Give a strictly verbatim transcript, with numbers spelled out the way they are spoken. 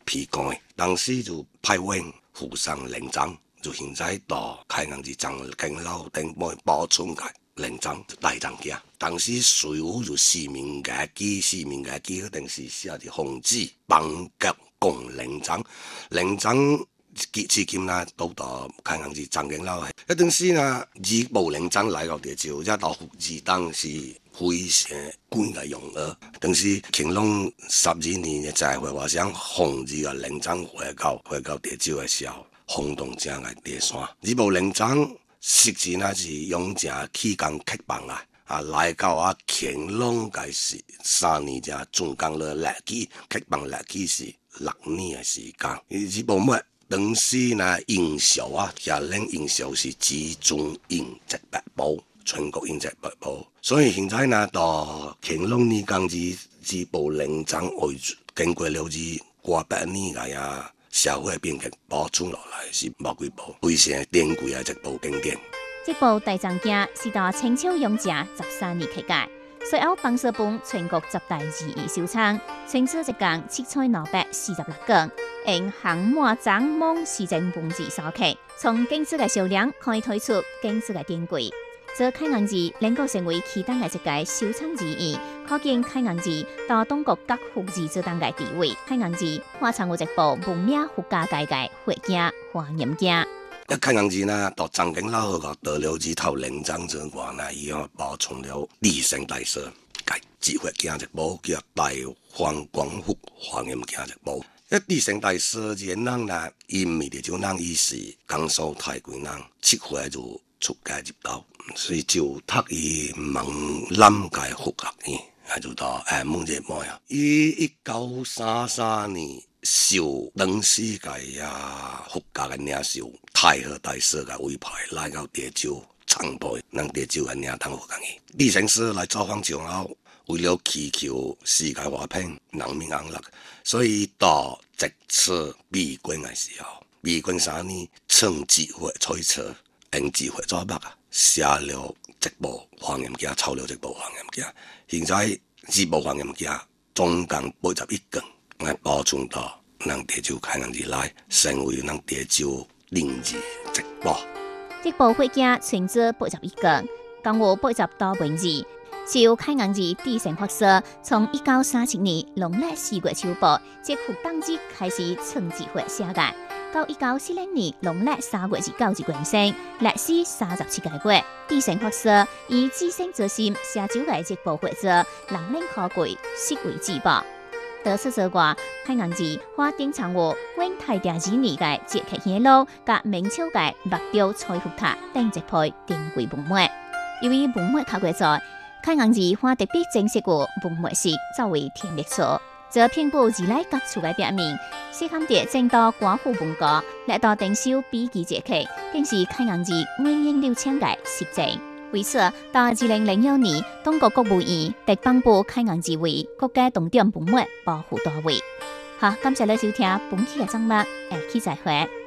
批讲的，当时就派员附上连章，就现在到开阳市长敬老顶帮保存个连章大章件。当时税务就四面牙记，四面牙记嗰定是写住防止绑脚共连章，连章。至至今啦，到到开阳市长敬老，一定是呢，以无连章来到地招，一到福字当是非常贵嘅用额。但是乾隆十二年嘅在会，我想红字嘅连章回到回到地招嘅时候，轰动正嘅地山。以无连章实际呢是用正起工刻棒啊，啊来到啊乾隆嘅是三年正中工了历史刻棒历史是六年嘅时间，以无乜。当时呢，印钞啊，下令印钞是集中印制百部，全国印制百部。所以现在呢，到乾隆年间至至部连章为主，经过了至过百年个呀，社会变革保存落来是无几部，非常珍贵啊！一部经典。 这部大章件是到清朝雍正十三年开盖。随后，放射本全国十大字义收藏，清朝一共七千两百四十六卷，用行满章蒙时政文字所刻。从经字嘅销量可以推出经字嘅典规。这开阳字能够成为其他嘅一个收藏之一，可见开阳字到中国各福字这当嘅地位。开阳字化成为一部文明国家界嘅活件、华严件。 一开阳字呢，到张景老个得了字头连章之外呢，伊又保存了立成大社，介指挥件一部叫大方广福华严件一部。一立成大社人人呢，因为就人伊是江苏太贵人，七岁就出家入道，所以就读伊蒙南界福学院，啊就到诶蒙热模样。伊一九三三年。受当时个呀福家嘅领袖太和大社嘅委派，来到地州参拜，让地州嘅领导福家嘅李成师来造访之后，为了祈求世界和平、人民安乐，所以到这次闭关嘅时候，闭关三年，趁机会推测，用机会做乜啊？写了一部华严经，抄了一部华严经，现在这部华严经总共八十一卷。我保存到让地州开阳字来，成为让地州另字直播。 这部会件存折八十一卷，共有八十多文字。照开阳字地神发社，从一九三七年农历四月秋报，即复当日开始称字会写解，到一九四零年农历三月至九日完成，历时三十七个月。地神发社以至诚之心写就嘅这部会折，人令可贵，实为至宝。得出之外，开阳字花典藏有永泰第二年嘅捷克野路，甲明朝嘅木雕彩福塔等一批珍贵文物。由于文物较贵在，开阳字花特别正式有文物室作为天力所。这拼布自来各处嘅表面，细含着正道官府文稿，来到定修笔记捷克，更是开阳字源远流长嘅实证。为此，到二零零一年，中国国务院特颁布开阳字为国家重点文物保护单位。好，感谢你收听本期嘅节目，下期再会。